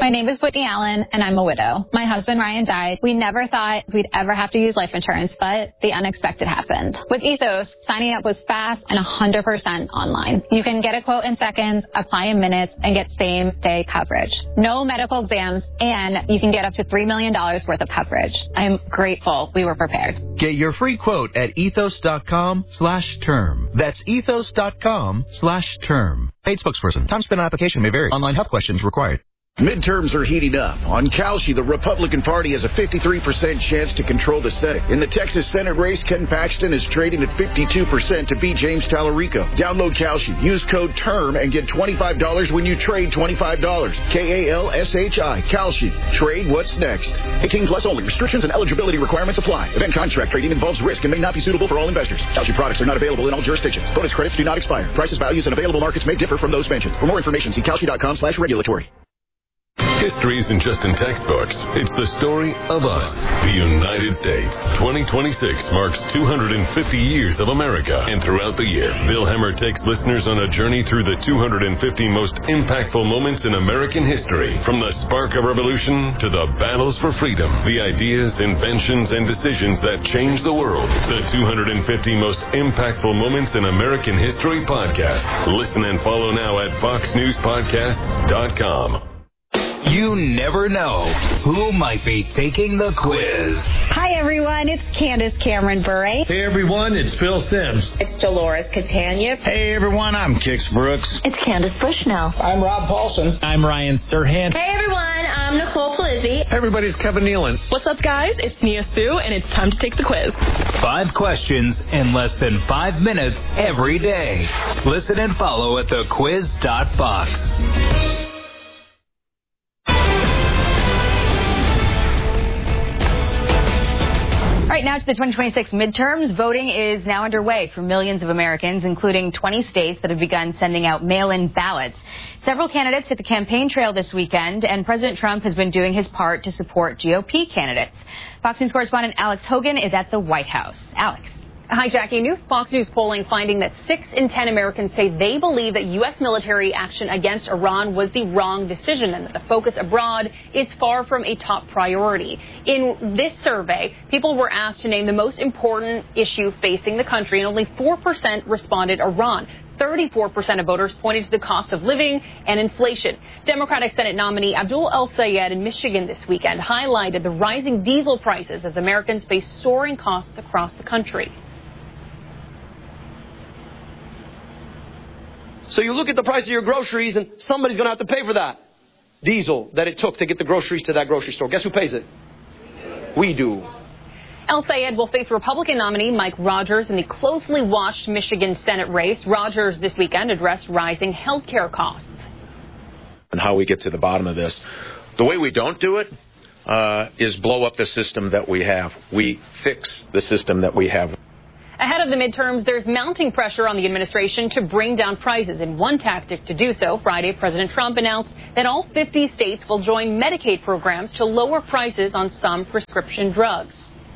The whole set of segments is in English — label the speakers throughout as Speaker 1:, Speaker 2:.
Speaker 1: My name is Whitney Allen, and I'm a widow. My husband, Ryan, died. We never thought we'd ever have to use life insurance, but the unexpected happened. With Ethos, signing up was fast and 100% online. You can get a quote in seconds, apply in minutes, and get same-day coverage. No medical exams, and you can get up to $3 million worth of coverage. I'm grateful we were prepared.
Speaker 2: Get your free quote at ethos.com/term. That's ethos.com/term. Paid spokesperson. Time spent on application may vary. Online health questions required.
Speaker 3: Midterms are heating up. On Kalshi, the Republican Party has a 53% chance to control the Senate. In the Texas Senate race, Ken Paxton is trading at 52% to beat James Tallarico. Download Kalshi. Use code TERM and get $25 when you trade $25. KALSHI. Kalshi. Trade what's next. 18 plus only. Restrictions and eligibility requirements apply. Event contract trading involves risk and may not be suitable for all investors. Kalshi products are not available in all jurisdictions. Bonus credits do not expire. Prices, values, and available markets may differ from those mentioned. For more information, see kalshi.com/regulatory.
Speaker 4: History isn't just in textbooks. It's the story of us, the United States. 2026 marks 250 years of America. And throughout the year, Bill Hemmer takes listeners on a journey through the 250 most impactful moments in American history. From the spark of revolution to the battles for freedom. The ideas, inventions, and decisions that changed the world. The 250 most impactful moments in American history podcast. Listen and follow now at foxnewspodcasts.com.
Speaker 5: You never know who might be taking the quiz.
Speaker 6: Hi, everyone. It's Candace Cameron Bure.
Speaker 7: Hey, everyone. It's Phil Sims.
Speaker 8: It's Dolores Catania.
Speaker 9: Hey, everyone. I'm Kix Brooks.
Speaker 10: It's Candace Bushnell.
Speaker 11: I'm Rob Paulson.
Speaker 12: I'm Ryan Serhant.
Speaker 13: Hey, everyone. I'm Nicole Polizzi.
Speaker 14: Hey, everybody. It's Kevin Nealon.
Speaker 15: What's up, guys? It's Nia Sue, and it's time to take the quiz.
Speaker 5: 5 questions in less than 5 minutes every day. Listen and follow at thequiz.fox.
Speaker 6: All right, now to the 2026 midterms. Voting is now underway for millions of Americans, including 20 states that have begun sending out mail-in ballots. Several candidates hit the campaign trail this weekend, and President Trump has been doing his part to support GOP candidates. Fox News correspondent Alex Hogan is at the White House. Alex.
Speaker 16: Hi, Jackie. New Fox News polling finding that 6 in 10 Americans say they believe that U.S. military action against Iran was the wrong decision and that the focus abroad is far from a top priority. In this survey, people were asked to name the most important issue facing the country, and only 4% responded Iran. 34% of voters pointed to the cost of living and inflation. Democratic Senate nominee Abdul El-Sayed in Michigan this weekend highlighted the rising diesel prices as Americans face soaring costs across the country.
Speaker 17: So you look at the price of your groceries, and somebody's going to have to pay for that diesel that it took to get the groceries to that grocery store. Guess who pays it? We do.
Speaker 16: El-Sayed will face Republican nominee Mike Rogers in the closely watched Michigan Senate race. Rogers this weekend addressed rising health care costs.
Speaker 18: And how we get to the bottom of this. The way we don't do it is blow up the system that we have. We fix the system that we have.
Speaker 16: Ahead of the midterms, there's mounting pressure on the administration to bring down prices. In one tactic to do so, Friday, President Trump announced that all 50 states will join Medicaid programs to lower prices on some prescription drugs.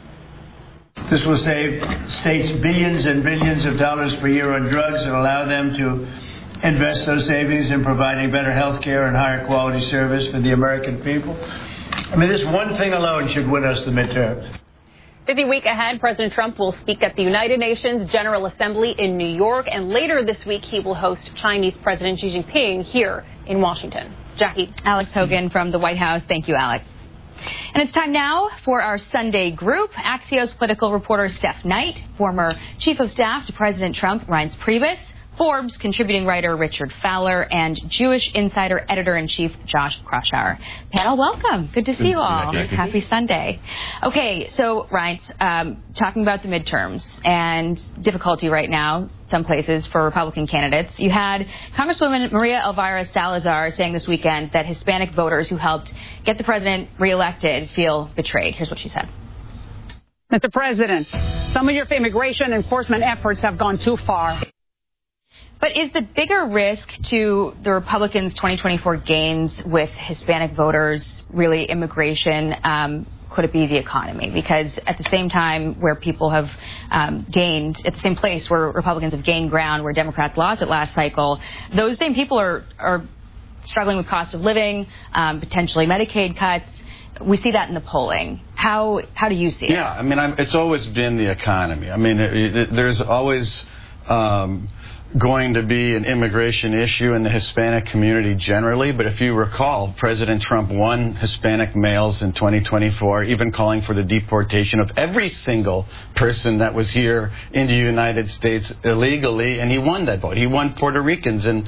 Speaker 19: This will save states billions and billions of dollars per year on drugs and allow them to invest those savings in providing better health care and higher quality service for the American people. I mean, this one thing alone should win us the midterms.
Speaker 16: Busy week ahead. President Trump will speak at the United Nations General Assembly in New York, and later this week he will host Chinese President Xi Jinping here in Washington. Jackie.
Speaker 6: Alex Hogan from the White House. Thank you, Alex. And it's time now for our Sunday group. Axios political reporter Steph Knight, former chief of staff to President Trump Reince Priebus, Forbes contributing writer Richard Fowler, and Jewish Insider editor-in-chief Josh Kraushaar. Panel, welcome. Good to see you all. Happy Sunday. Okay, so Reince, talking about the midterms and difficulty right now, some places for Republican candidates. You had Congresswoman Maria Elvira Salazar saying this weekend that Hispanic voters who helped get the president reelected feel betrayed. Here's what she said.
Speaker 20: Mr. President, some of your immigration enforcement efforts have gone too far.
Speaker 6: But is the bigger risk to the Republicans' 2024 gains with Hispanic voters really immigration? Could it be the economy? Because at the same time where people have gained, at the same place where Republicans have gained ground, where Democrats lost it last cycle, those same people are struggling with cost of living, potentially Medicaid cuts. We see that in the polling. How do you see it?
Speaker 10: Yeah, I mean, it's always been the economy. I mean, there's always going to be an immigration issue in the Hispanic community generally, but if you recall, President Trump won Hispanic males in 2024, even calling for the deportation of every single person that was here in the United States illegally, and he won that vote. He won Puerto Ricans in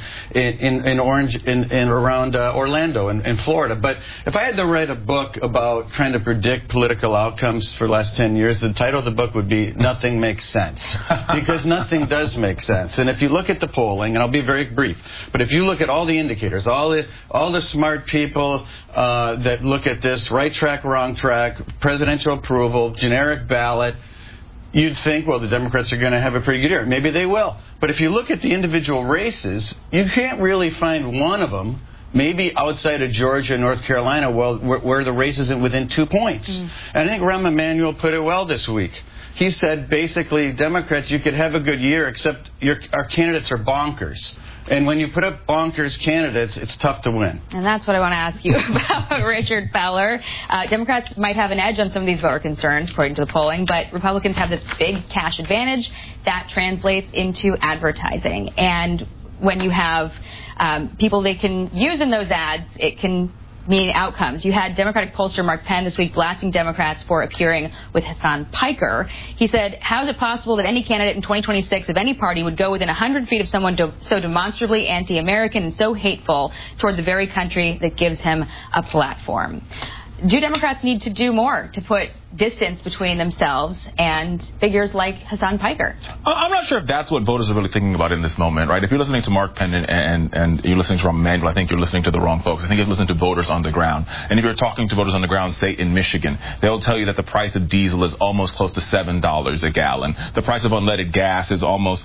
Speaker 10: around Orlando in Florida. But if I had to write a book about trying to predict political outcomes for the last 10 years, the title of the book would be Nothing Makes Sense, because nothing does make sense. And if you look at the polling, and I'll be very brief, but if you look at all the indicators, all the smart people that look at this, right track, wrong track, presidential approval, generic ballot, you'd think, well, the Democrats are going to have a pretty good year. Maybe they will. But if you look at the individual races, you can't really find one of them, maybe outside of Georgia and North Carolina, where the race isn't within 2 points. And I think Rahm Emanuel put it well this week. He said, basically, Democrats, you could have a good year, except our candidates are bonkers. And when you put up bonkers candidates, it's tough to win.
Speaker 6: And that's what I want to ask you about, Richard Fowler. Democrats might have an edge on some of these voter concerns, according to the polling, but Republicans have this big cash advantage that translates into advertising. And when you have people they can use in those ads, it can mean outcomes. You had Democratic pollster Mark Penn this week blasting Democrats for appearing with Hassan Piker. He said, how is it possible that any candidate in 2026 of any party would go within 100 feet of someone so demonstrably anti-American and so hateful toward the very country that gives him a platform? Do Democrats need to do more to put distance between themselves and figures like Hassan Piker?
Speaker 11: I'm not sure if that's what voters are really thinking about in this moment, right? If you're listening to Mark Penn and you're listening to Rahm Emanuel, I think you're listening to the wrong folks. I think you're listening to voters on the ground. And if you're talking to voters on the ground, say in Michigan, they'll tell you that the price of diesel is almost close to $7 a gallon. The price of unleaded gas is almost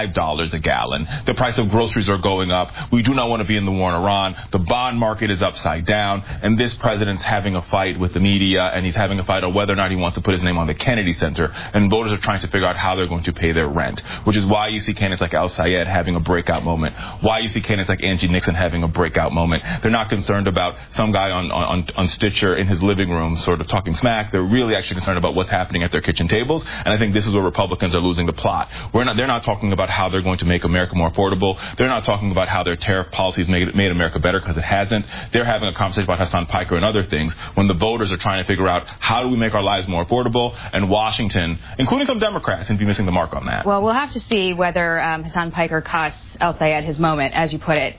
Speaker 11: $5 a gallon. The price of groceries are going up. We do not want to be in the war in Iran. The bond market is upside down. And this president's having a fight with the media, and he's having a fight on whether or not he wants to put his name on the Kennedy Center, and voters are trying to figure out how they're going to pay their rent, which is why you see candidates like Al Sayed having a breakout moment, why you see candidates like Angie Nixon having a breakout moment. They're not concerned about some guy on Stitcher in his living room sort of talking smack. They're really actually concerned about what's happening at their kitchen tables, and I think this is where Republicans are losing the plot. They're not talking about how they're going to make America more affordable. They're not talking about how their tariff policies made America better, because it hasn't. They're having a conversation about Hassan Piker and other things, when the voters are trying to figure out how do we make our lives more affordable, and Washington, including some Democrats, seem to be missing the mark on that.
Speaker 6: Well, we'll have to see whether Hassan Piker costs Al Sayed his moment, as you put it.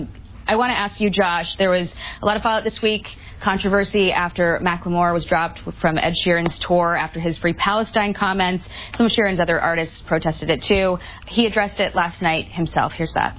Speaker 6: I want to ask you, Josh, there was a lot of fallout this week, controversy after Macklemore was dropped from Ed Sheeran's tour after his Free Palestine comments. Some of Sheeran's other artists protested it too. He addressed it last night himself. Here's that.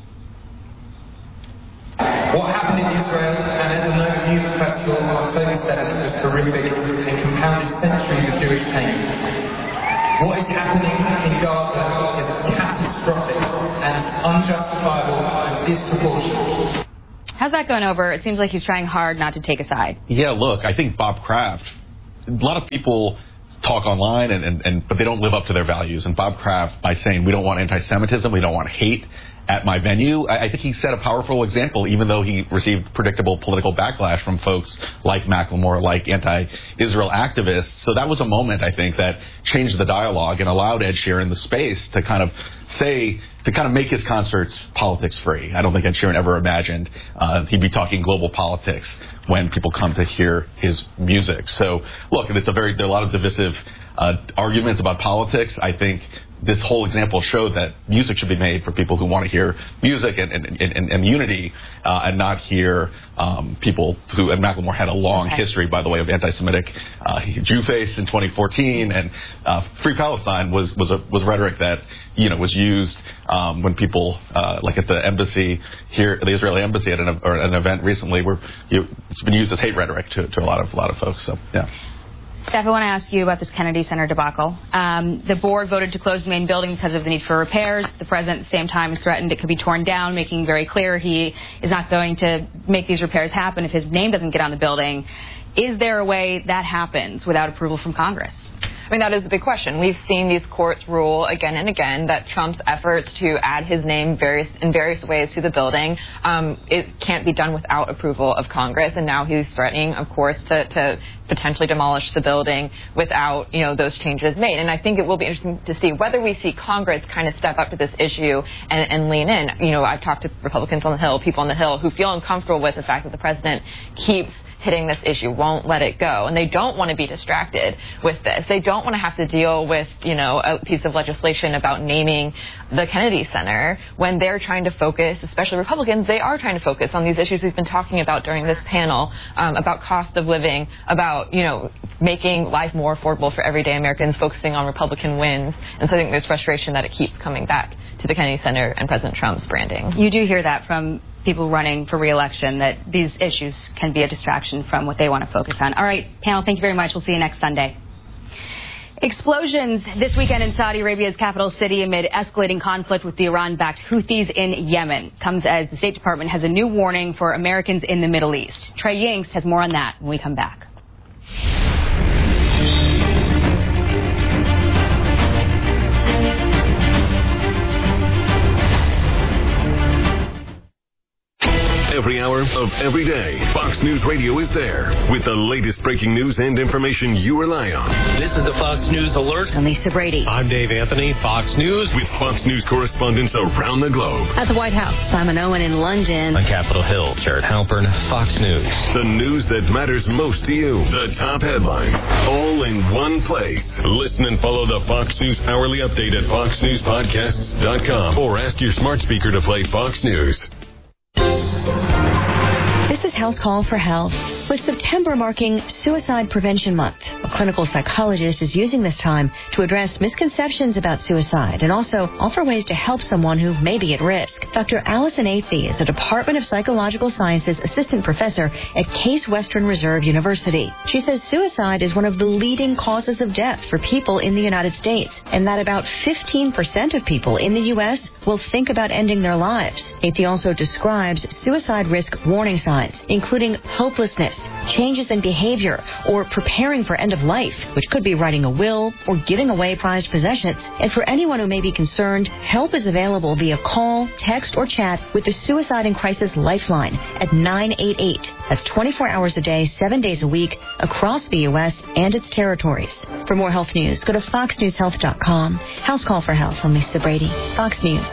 Speaker 12: What happened in Israel and at the Nova Music Festival on October 7th was horrific and compounded centuries of Jewish pain. What is happening in Gaza is catastrophic and unjustifiable and disproportionate.
Speaker 6: How's that going over? It seems like he's trying hard not to take a side.
Speaker 14: Yeah, look, I think Bob Kraft, a lot of people talk online, but they don't live up to their values. And Bob Kraft, by saying we don't want anti-Semitism, we don't want hate at my venue, I think he set a powerful example, even though he received predictable political backlash from folks like Macklemore, like anti-Israel activists. So that was a moment, I think, that changed the dialogue and allowed Ed Sheeran the space to kind of make his concerts politics free. I don't think Ed Sheeran ever imagined he'd be talking global politics when people come to hear his music. So look, there are a lot of divisive arguments about politics. I think this whole example showed that music should be made for people who want to hear music and unity, and not hear people who, and Macklemore had a long history, by the way, of anti-Semitic Jew-face in 2014, and Free Palestine was rhetoric that was used when people like at the embassy here, the Israeli embassy, at an event recently, where it's been used as hate rhetoric to a lot of folks. So yeah.
Speaker 6: Steph, I want to ask you about this Kennedy Center debacle. The board voted to close the main building because of the need for repairs. The president at the same time has threatened it could be torn down, making very clear he is not going to make these repairs happen if his name doesn't get on the building. Is there a way that happens without approval from Congress?
Speaker 21: I mean, that is the big question. We've seen these courts rule again and again that Trump's efforts to add his name in various ways to the building, it can't be done without approval of Congress. And now he's threatening, of course, to potentially demolish the building without, those changes made. And I think it will be interesting to see whether we see Congress kind of step up to this issue and lean in. I've talked to Republicans on the Hill, people on the Hill, who feel uncomfortable with the fact that the president keeps hitting this issue, won't let it go. And they don't want to be distracted with this. They don't want to have to deal with, a piece of legislation about naming the Kennedy Center when they're trying to focus, especially Republicans, they are trying to focus on these issues we've been talking about during this panel, about cost of living, about, making life more affordable for everyday Americans, focusing on Republican wins. And so I think there's frustration that it keeps coming back to the Kennedy Center and President Trump's branding.
Speaker 6: You do hear that from people running for re-election, that these issues can be a distraction from what they want to focus on. All right, panel, thank you very much. We'll see you next Sunday. Explosions this weekend in Saudi Arabia's capital city amid escalating conflict with the Iran-backed Houthis in Yemen comes as the State Department has a new warning for Americans in the Middle East. Trey Yingst has more on that when we come back.
Speaker 4: Every hour of every day, Fox News Radio is there with the latest breaking news and information you rely on.
Speaker 22: This is the Fox News Alert.
Speaker 6: I'm Lisa Brady.
Speaker 22: I'm Dave Anthony, Fox News.
Speaker 4: With Fox News correspondents around the globe.
Speaker 6: At the White House, Simon Owen in London.
Speaker 22: On Capitol Hill, Jared Halpern, Fox News.
Speaker 4: The news that matters most to you. The top headlines, all in one place. Listen and follow the Fox News Hourly Update at foxnewspodcasts.com or ask your smart speaker to play Fox News.
Speaker 23: This is House Call for Health. With September marking Suicide Prevention Month, a clinical psychologist is using this time to address misconceptions about suicide and also offer ways to help someone who may be at risk. Dr. Allison Athey is a Department of Psychological Sciences assistant professor at Case Western Reserve University. She says suicide is one of the leading causes of death for people in the United States, and that about 15% of people in the U.S. will think about ending their lives. Athey also describes suicide risk warning signs, including hopelessness, changes in behavior, or preparing for end of life, which could be writing a will or giving away prized possessions. And for anyone who may be concerned, help is available via call, text, or chat with the Suicide and Crisis Lifeline at 988. That's 24 hours a day, 7 days a week, across the U.S. and its territories. For more health news, go to foxnewshealth.com. House Call for Health. I'm Lisa Brady, Fox News.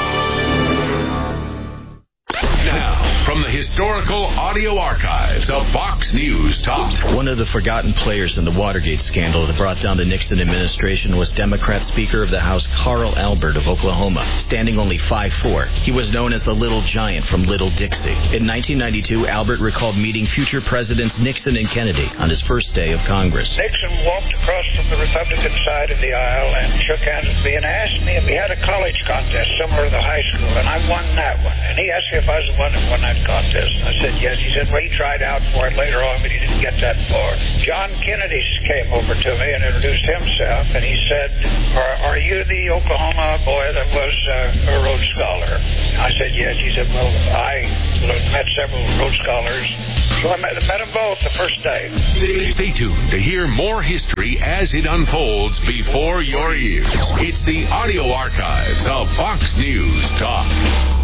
Speaker 4: Now, from the historical audio archives of Fox News Talk.
Speaker 24: One of the forgotten players in the Watergate scandal that brought down the Nixon administration was Democrat Speaker of the House Carl Albert of Oklahoma. Standing only 5'4", he was known as the Little Giant from Little Dixie. In 1992, Albert recalled meeting future presidents Nixon and Kennedy on his first day of Congress.
Speaker 25: Nixon walked across from the Republican side of the aisle and shook hands with me and asked me if we had a college contest somewhere in the high school, and I won that one. And he asked me if I was the one that won that contest. And I said yes. He said, well, he tried out for it later on, but he didn't get that far. John Kennedy came over to me and introduced himself, and he said, are you the Oklahoma boy that was a Rhodes Scholar? I said yes. He said, well, I met several Rhodes Scholars. So I met them both the first day.
Speaker 4: Stay tuned to hear more history as it unfolds before your ears. It's the audio archives of Fox News Talk.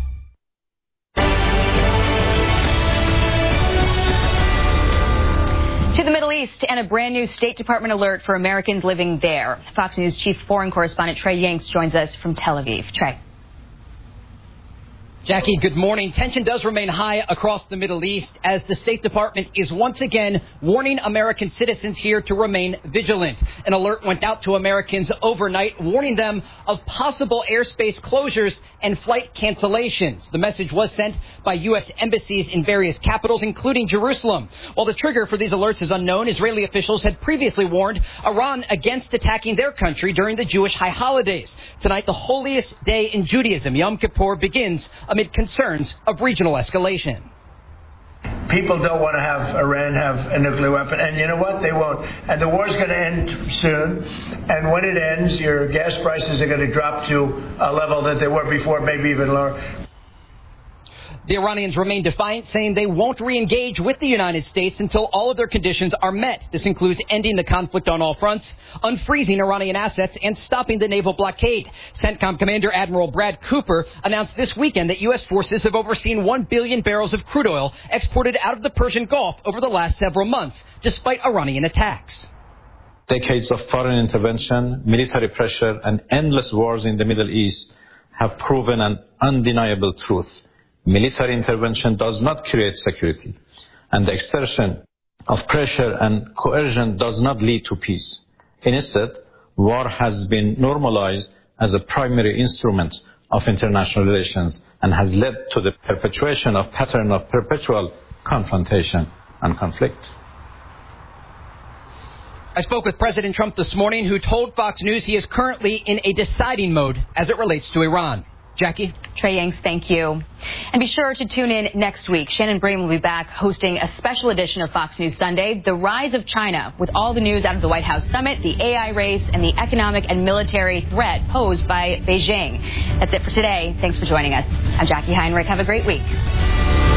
Speaker 6: To the Middle East and a brand new State Department alert for Americans living there. Fox News Chief Foreign Correspondent Trey Yingst joins us from Tel Aviv. Trey.
Speaker 26: Jackie, good morning. Tension does remain high across the Middle East as the State Department is once again warning American citizens here to remain vigilant. An alert went out to Americans overnight, warning them of possible airspace closures and flight cancellations. The message was sent by U.S. embassies in various capitals, including Jerusalem. While the trigger for these alerts is unknown, Israeli officials had previously warned Iran against attacking their country during the Jewish high holidays. Tonight, the holiest day in Judaism, Yom Kippur, begins amid concerns of regional escalation.
Speaker 19: People don't want to have Iran have a nuclear weapon, and you know what? They won't. And the war's going to end soon, and when it ends, your gas prices are going to drop to a level that they were before, maybe even lower.
Speaker 26: The Iranians remain defiant, saying they won't re-engage with the United States until all of their conditions are met. This includes ending the conflict on all fronts, unfreezing Iranian assets, and stopping the naval blockade. CENTCOM Commander Admiral Brad Cooper announced this weekend that U.S. forces have overseen 1 billion barrels of crude oil exported out of the Persian Gulf over the last several months, despite Iranian attacks.
Speaker 1: Decades of foreign intervention, military pressure, and endless wars in the Middle East have proven an undeniable truth. Military intervention does not create security, and the exertion of pressure and coercion does not lead to peace. Instead, war has been normalized as a primary instrument of international relations and has led to the perpetuation of pattern of perpetual confrontation and conflict.
Speaker 26: I spoke with President Trump this morning, who told Fox News he is currently in a deciding mode as it relates to Iran. Jackie?
Speaker 6: Trey Yanks, thank you. And be sure to tune in next week. Shannon Bream will be back hosting a special edition of Fox News Sunday, The Rise of China, with all the news out of the White House summit, the AI race, and the economic and military threat posed by Beijing. That's it for today. Thanks for joining us. I'm Jackie Heinrich. Have a great week.